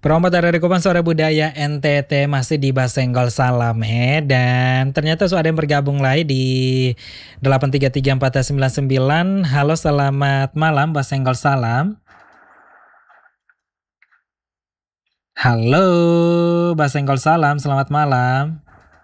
Promo dari Kupang Sore Budaya NTT masih di Basenggol Salam dan ternyata sudah ada yang bergabung lagi di 8334499. Halo, selamat malam Basenggol Salam. Halo Basenggol Salam, selamat malam.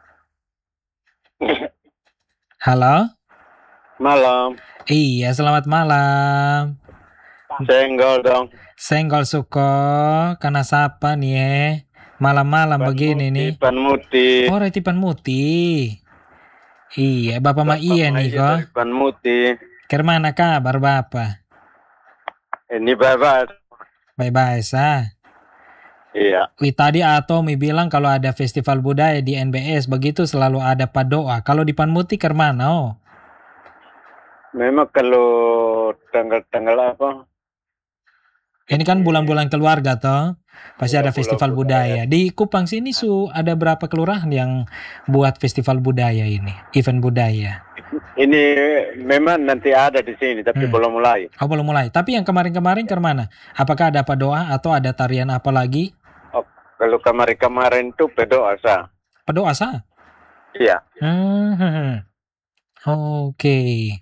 Halo? Malam. Iya, selamat malam. Senggol dong. Senggol Suko, karena siapa nih malam-malam begini nih. Panmuti. Oh, Retipan Muti. Iya, Bapak Ma iya nih kok. Panmuti. Kemana kabar Bapak? Ini bye-bye. Bye-bye sah. Iya. Wih, tadi Atomi bilang kalau ada festival budaya di NBS begitu selalu ada padoa. Kalau di Panmuti kemana? Oh. Memang kalau tanggal-tanggal apa? Ini kan bulan-bulan keluarga toh. Pasti ada festival budaya. Di Kupang sini ada berapa kelurahan yang buat festival budaya ini, event budaya? Ini memang nanti ada di sini tapi belum mulai. Oh, belum mulai. Tapi yang kemarin-kemarin kemana? Apakah ada padoa atau ada tarian apa lagi? Oh, kalau kemarin itu pedoa sah. Padoa sah? Iya. Oke.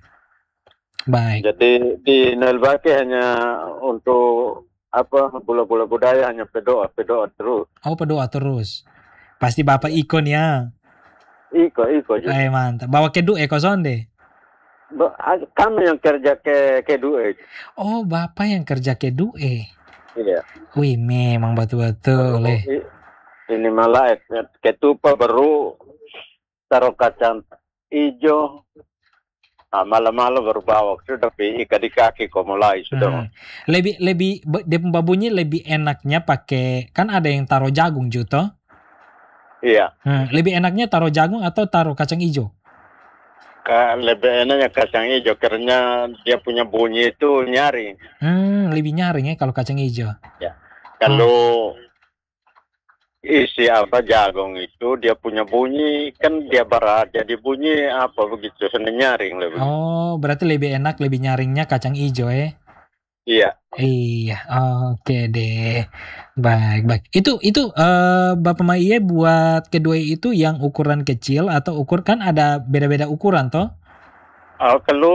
Baik. Jadi di Nelbaki hanya untuk apa bola-bola budaya hanya pedoa terus. Oh, pedoa terus. Pasti Bapak ikon ya. Iko juga. Mantap. Bawa kedu sonde. Kami yang kerja ke dua. Oh, Bapak yang kerja ke due. Iya. Wih, memang betul-betul. Ini malah ketupat baru taruh kacang hijau. Malam-malam baru bawa sudah ikat di kaki kok mulai sudah. Lebih babunyi lebih enaknya pakai, kan ada yang taruh jagung juto. Iya. Lebih enaknya taruh jagung atau taruh kacang hijau? Lebih enaknya kacang hijau karena dia punya bunyi itu nyaring. Lebih nyaring ya kalau kacang hijau. Ya. Kalau isi apa jagung itu dia punya bunyi kan dia berat jadi bunyi apa begitu seneng nyaring lebih. Oh, berarti lebih enak lebih nyaringnya kacang hijau ya? Iya. Iya, oke deh. Baik. Itu Bapak Maiye buat kedua itu yang ukuran kecil atau kan ada beda-beda ukuran toh? Kalau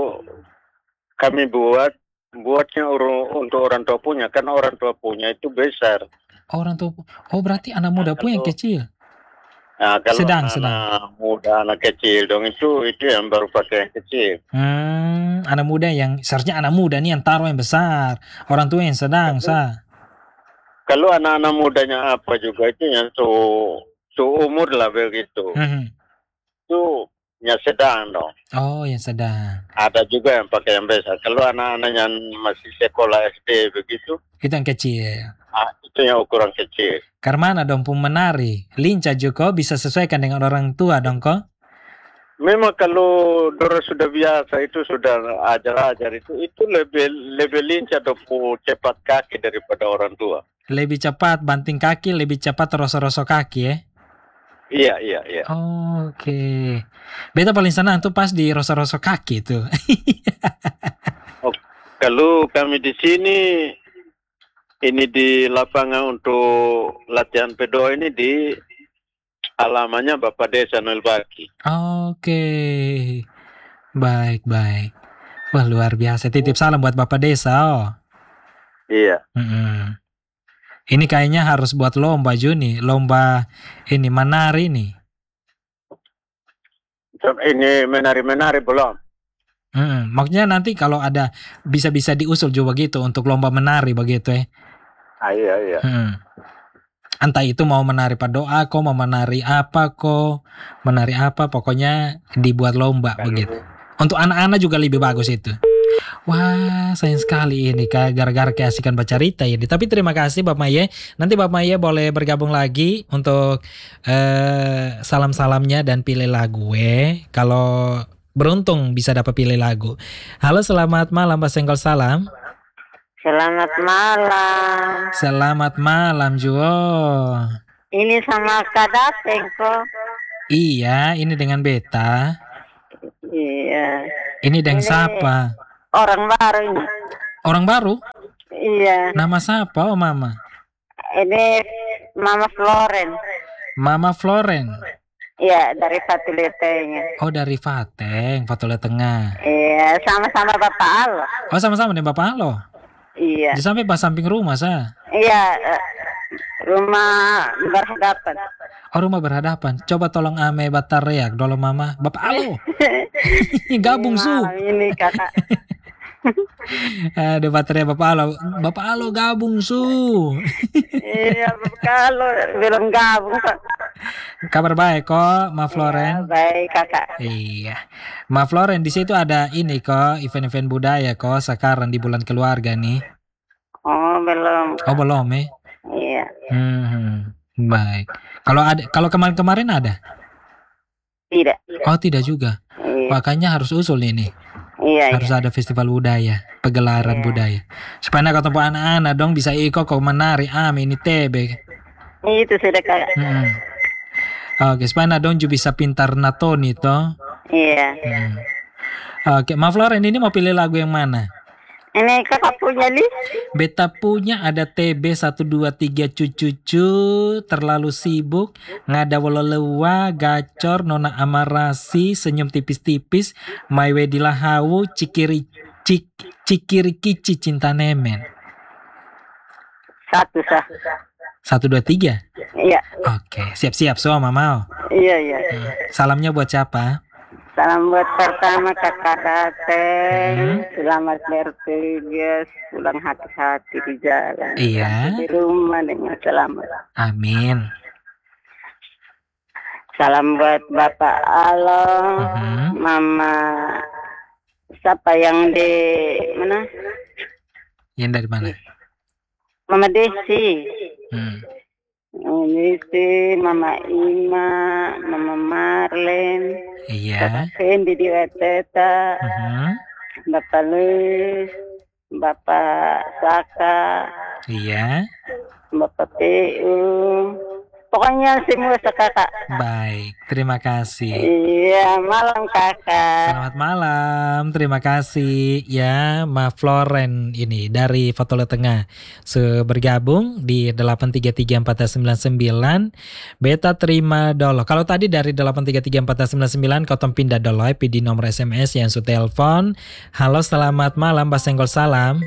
kami buatnya untuk orang tua punya kan orang tua punya itu besar. Orang tua. Oh, berarti anak muda punya yang kecil. Nah, kalau sedang. Anak muda, anak kecil dong itu yang baru pakai yang kecil. Anak muda yang seharusnya anak muda nih yang taruh yang besar. Orang tua yang sedang, sah. Kalau anak-anak mudanya apa juga itu yang umur lah begitu. Itu yang sedang dong. Oh, yang sedang. Ada juga yang pakai yang besar. Kalau anak-anak yang masih sekolah SD begitu. Itu yang kecil. Itu yang ukuran kecil. Karena dong pun menari. Lincah juga bisa sesuaikan dengan orang tua dong kok. Memang kalau dorang sudah biasa itu sudah ajar itu lebih lincah atau cepat kaki daripada orang tua. Lebih cepat banting kaki, lebih cepat rosok-rosok kaki ya. Iya. Oke. Beta paling senang tuh pas di rosok-rosok kaki tuh. Kalau kami di sini ini di lapangan untuk latihan pedoa ini di alamannya Bapak Desa Nelbaki. Oke. Baik. Wah, luar biasa. Titip salam buat Bapak Desa. Oh. Iya. Ini kayaknya harus buat lomba Juni. Lomba ini menari nih. Ini menari belum. Maksudnya nanti kalau ada bisa diusul juga gitu untuk lomba menari begitu ya. Iya. Entah itu mau menari padoa kok, mau menari apa pokoknya dibuat lomba begitu. Untuk anak-anak juga lebih bagus itu. Wah, sayang sekali ini gara-gara keasikan baca cerita ya. Tapi terima kasih Bapak Maiye. Nanti Bapak Maiye boleh bergabung lagi untuk salam-salamnya dan pilih lagu kalau beruntung bisa dapat pilih lagu. Halo, selamat malam Mbak Senggol Salam. Selamat malam. Selamat malam Juo. Ini sama Kak Dateng kok. Iya, ini dengan Beta. Iya. Ini dengan siapa? Orang baru ini. Orang baru? Iya. Nama siapa, Mama? Ini Mama Floren. Mama Floren. Iya, dari Fatulitenya. Oh, dari Fateng, Fatule Tengah. Iya, sama-sama Bapak Alo. Oh, sama-sama dengan Bapak Alo. Iya. Di sampai pas samping rumah sa. Iya, rumah berhadapan. Oh, rumah berhadapan. Coba tolong ame batar reak dolo Mama. Bapak Alo. Gabung su. Malam ini kakak. Ada baterai Bapak Alo. Bapak Alo gabung su. Iya, kalau belum gabung kak. Kabar baik kok, Ma Ya, Floren. baik kakak. Iya. Ma Floren, di situ ada ini kok, event-event budaya kok sekarang di bulan keluarga nih. Oh, belum. Oh, belum ya? Iya. Baik. Kalau kemarin-kemarin ada? Tidak. Oh, tidak juga. Iya. Makanya harus usul ini. Iya. Harus ada festival budaya, pegelaran budaya. Supaya ketemu anak-anak dong bisa ikut kok menari. Ini TB. Itu sudah kakak. Oke, supaya dong juga bisa pintar natoni toh. Iya. Oke, Ma Floren ini mau pilih lagu yang mana? Ini kakak punya list? Beta punya ada TB 123 cucu, terlalu sibuk, ngada wolelewa, gacor, nona amarasi, senyum tipis-tipis, my way di lahawu, cikiri kici cinta nemen. 123. Iya. Oke, siap-siap semua mau. Iya. Salamnya buat siapa? Salam buat pertama kakak Dateng. Selamat bertugas, pulang hati-hati di jalan. Iya. Di rumah dengan selamat. Amin. Salam buat Bapak Alo, Mama. Siapa yang di mana? Yang dari mana? Mama Desi. Ini sih Mama Ima, Mama Marlen, Iya. Fendi di Weteta, Bapak Luis, Bapak Saka, Iya. Bapak PU, pokoknya semua kakak. Baik, terima kasih. Iya, malam kakak. Selamat malam, terima kasih ya Ma Floren ini dari Fatula Tengah. Bergabung di 8334499. Beta terima dolo. Kalau tadi dari 8334499 kau pindah dolo di nomor SMS yang su telepon. Halo, selamat malam, Pak Senggol salam.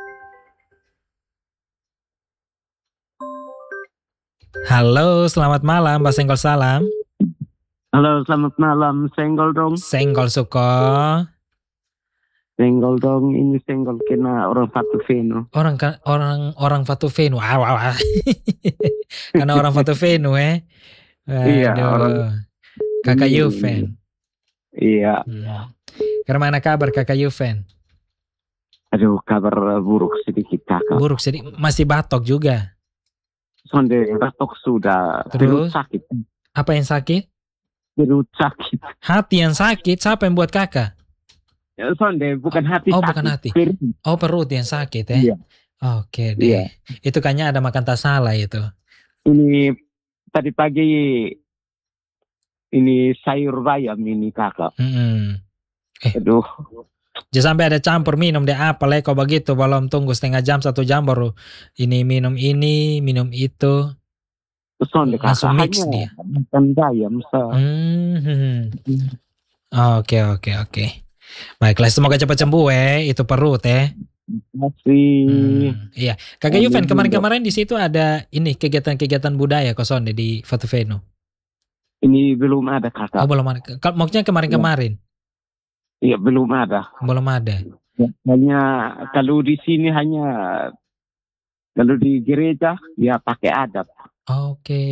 Halo, selamat malam, Pak Senggol salam. Halo, selamat malam. Senggol dong. Senggol suko. Senggol dong. Ini senggol kena orang Fatuveno. Orang Fatuveno. Wow. Karena orang Fatuveno Iya. Kakak Yuven. Iya. Karena kabar kakak Yuven? Aduh, kabar buruk sedikit kakak. Buruk sedikit. Masih batok juga. Sonde batok sudah. Terus? Sakit. Apa yang sakit? Perut sakit. Hati yang sakit. Siapa yang buat kakak? Ya, Sonde bukan hati. Oh, sakit. bukan hati. Perut. Oh, perut yang sakit ya? Iya. Oke deh. Iya. Itu kayaknya ada makan tak salah itu. Ini tadi pagi ini sayur bayam ini kakak. Aduh. Jangan sampai ada campur minum deh apa kau begitu belum tunggu setengah jam 1 jam baru ini minum itu. Sonde kakak langsung mix hanya dia. makan bayam. Oke. Baiklah, semoga cepat sembuh itu perut Masih. Iya, kakak Yuven kemarin di situ ada ini kegiatan-kegiatan budaya kosonde di Fatuveno. Ini belum ada kakak. Oh, belum ada. Maksudnya kemarin-kemarin? Iya, belum ada. Belum ada. Hanya kalau di sini kalau di gereja ya pakai adat. Oke.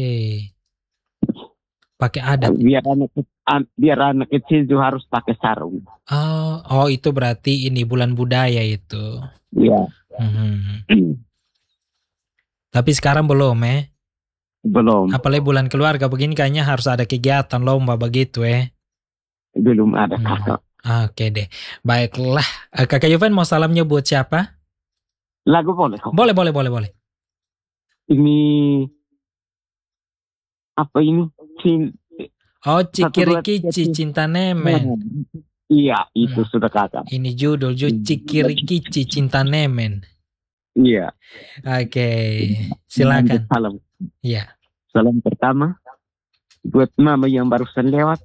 Pakai adat. Biar anak kecil juga harus pakai sarung. Oh, itu berarti ini bulan budaya itu. Iya. Tapi sekarang belum Belum. Apalagi bulan keluarga begini kayaknya harus ada kegiatan lomba begitu Belum ada kakak. Oke deh. Baiklah. Kakak Yuven mau salamnya buat siapa? Lagu boleh kok? Boleh. Ini apa ini? Cikiri kici cinta nemen. Iya, itu sudah kakak. Ini judul Cikiri kici cinta nemen. Iya. Oke, silakan. Salam. Iya. Salam pertama buat mama yang barusan lewat.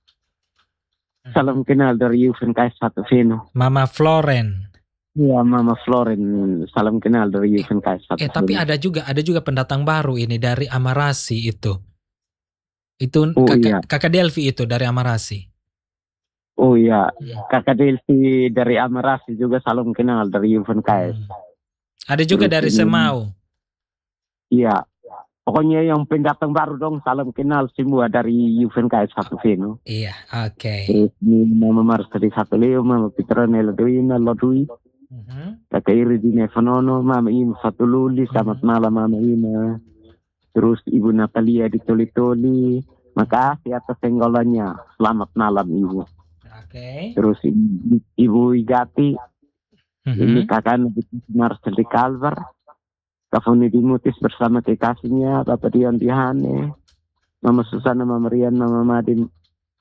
Salam kenal dari Yuven KS1 Veno. Mama Floren. Iya, Mama Floren. Salam kenal dari Yuven KS1 Veno. Tapi ada juga pendatang baru ini dari Amarasi itu. Itu Oh, iya. kakak Delvi itu dari Amarasi. Oh iya, kakak Delvi dari Amarasi juga salam kenal dari Yuven KS. Ada juga dari Semau. Iya. Pokoknya yang pendatang baru dong, salam kenal semua dari Yuven KS1 Veno. Iya, oke. Terus ini Mama Marsa di Satu Leo, Mama Petronella Duina Lodui, kakak Iri di Nevanono, Mama Ima Satu Luli, selamat malam Mama Ima. Terus Ibu Natalia di Toli-Toli, makasih atas senggolannya, selamat malam Ibu. Oke. Terus Ibu Igati, ini kakak Marsa di Kalvar. Kafuni Dimutis bersama kekasihnya, Bapak Dion Dihane, Mama Susana, Mama Rian, Mama Madin.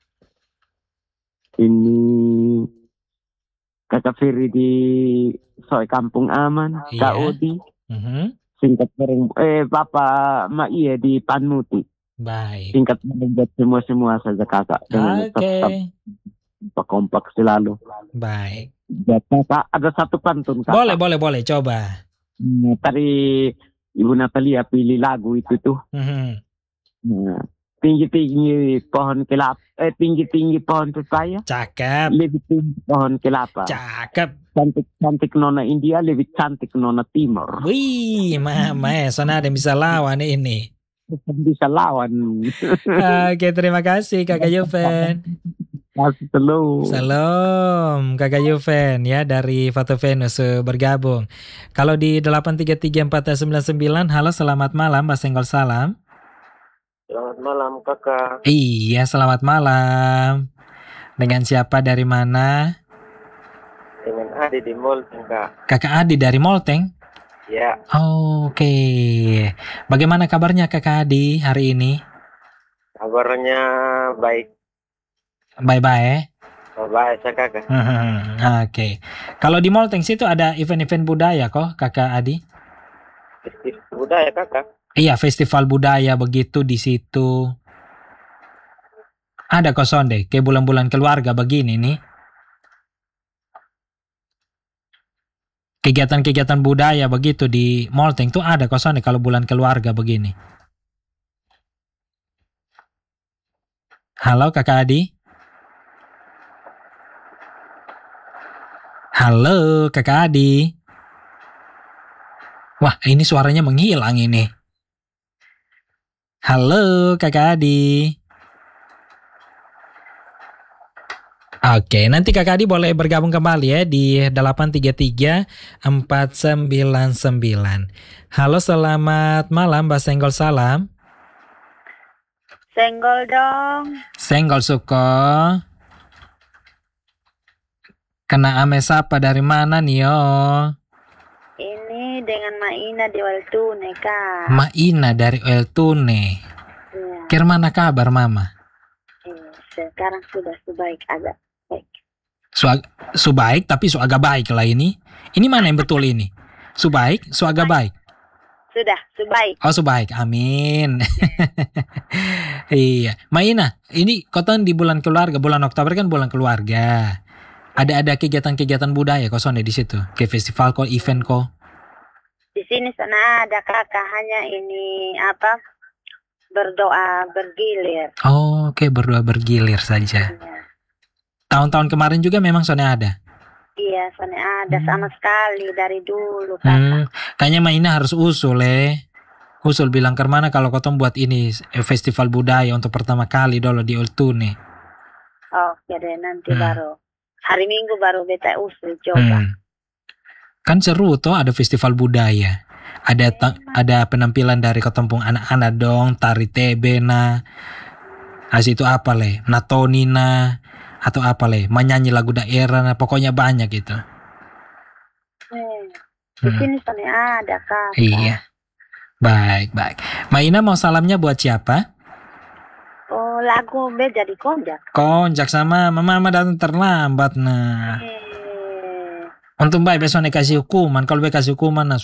Ini kakak Firi di Soe Kampung Aman, Kak Odi. Singkat bareng, Bapak Maia di Panmuti. Baik. Singkat bareng buat semua saja kakak. Tetap kompak selalu. Baik. Kakak, ada satu pantun kakak. Boleh, coba. Tadi Ibu Natalia pilih lagu itu tuh. Nah, tinggi-tinggi pohon kelapa, tinggi-tinggi pohon pepaya. Cakep. Lebih tinggi pohon kelapa. Cakep. Cantik nona India, lebih cantik nona Timur. Wih, Mama, sana ada yang bisa lawan ini. Bisa lawan. Oke, terima kasih Kakak Yuven. Salam Kakak Yuven ya dari Fatu Venus bergabung. Kalau di 8334999, halo selamat malam Mbak Senggol Salam. Selamat malam kakak. Iya, selamat malam. Dengan siapa dari mana? Dengan Adi di Molteng kak. Kakak Adi dari Molteng? Ya. Oke. Bagaimana kabarnya Kakak Adi hari ini? Kabarnya baik. Bye-bye. Bye-bye kakak. Oke. Kalau di Molteng situ ada event-event budaya kok Kakak Adi? Festival budaya kakak. Iya, festival budaya begitu di situ. Ada kok Sonde, kayak bulan-bulan keluarga begini nih. Kegiatan-kegiatan budaya begitu di Molteng tuh ada kok Sonde kalau bulan keluarga begini. Halo Kakak Adi? Halo Kakak Adi. Wah, ini suaranya menghilang ini. Halo Kakak Adi. Oke, nanti Kakak Adi boleh bergabung kembali ya di 833-499. Halo, selamat malam Mbak Senggol Salam. Senggol dong. Senggol Suko. Kena ame sapa dari mana nih yo? Ini dengan Maina di Waltune kak. Maina dari Waltune. Ya. Kira mana kabar mama? Sekarang sudah sebaik agak baik. Subaik tapi agak baik lah ini. Ini mana yang betul ini? Subaik, agak baik. Sudah, sebaik. Oh subaik, amin. Iya, Maina, ini kota di bulan keluarga, bulan Oktober kan bulan keluarga. Ada kegiatan-kegiatan budaya kok Sonde di situ, kayak festival kok, event kok. Di sini sana ada kakak, hanya ini berdoa bergilir. Oh, oke, berdoa bergilir saja. Ya. Tahun-tahun kemarin juga memang Sonde ada. Iya, sana ada sama sekali dari dulu kakak. Kayaknya Maina harus usul Usul bilang ke mana kalau kau buat ini festival budaya untuk pertama kali dulu di Oltune. Oh, ya deh nanti baru. Hari Minggu baru beta usul coba. Kan seru tuh ada festival budaya. Ada penampilan dari ketempung anak-anak dong, tari tebe na. Itu apa natonina atau apa menyanyi lagu daerah nah, pokoknya banyak gitu. Di sini sana ada kak. Iya. Baik. Maina mau salamnya buat siapa? Oh, lagu jadi konjak. Konjak sama mama datang terlambat nah. Untung baik besok kasih hukuman. Kalau kasih hukuman nah